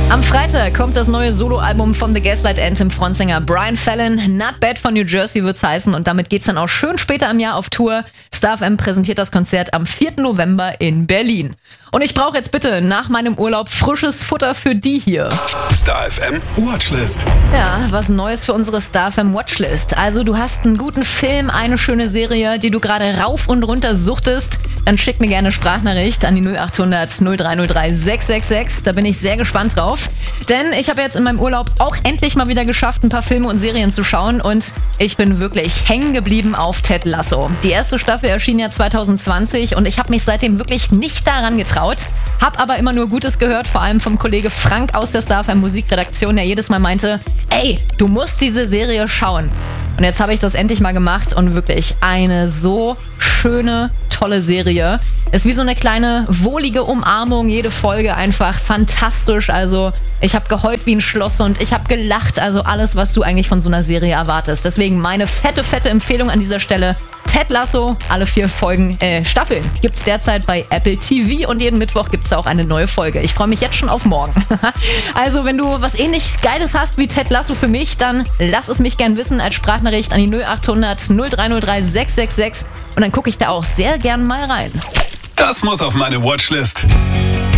Am Freitag kommt das neue Soloalbum von The Gaslight Anthem Frontsänger Brian Fallon. Not Bad von New Jersey wird's heißen und damit geht's dann auch schön später im Jahr auf Tour. Star FM präsentiert das Konzert am 4. November in Berlin. Und ich brauche jetzt bitte nach meinem Urlaub frisches Futter für die hier. Star FM Watchlist. Ja, was Neues für unsere Star FM Watchlist. Also du hast einen guten Film, eine schöne Serie, die du gerade rauf und runter suchtest. Dann schick mir gerne eine Sprachnachricht an die 0800 0303 666. Da bin ich sehr gespannt drauf. Denn ich habe jetzt in meinem Urlaub auch endlich mal wieder geschafft, ein paar Filme und Serien zu schauen. Und ich bin wirklich hängen geblieben auf Ted Lasso. Die erste Staffel erschien ja 2020 und ich habe mich seitdem wirklich nicht daran getraut. Hab aber immer nur Gutes gehört, vor allem vom Kollege Frank aus der Star FM Musikredaktion, der jedes Mal meinte, ey, du musst diese Serie schauen. Und jetzt habe ich das endlich mal gemacht und wirklich eine so schöne, tolle Serie. Ist wie so eine kleine, wohlige Umarmung, jede Folge einfach fantastisch. Also ich habe geheult wie ein Schloss und ich habe gelacht. Also alles, was du eigentlich von so einer Serie erwartest. Deswegen meine fette Empfehlung an dieser Stelle. Ted Lasso, alle 4 Staffeln gibt's derzeit bei Apple TV und jeden Mittwoch gibt's auch eine neue Folge. Ich freue mich jetzt schon auf morgen. Also wenn du was ähnlich Geiles hast wie Ted Lasso für mich, dann lass es mich gern wissen als Sprachnachricht an die 0800 0303 666 und dann gucke ich da auch sehr gern mal rein. Das muss auf meine Watchlist.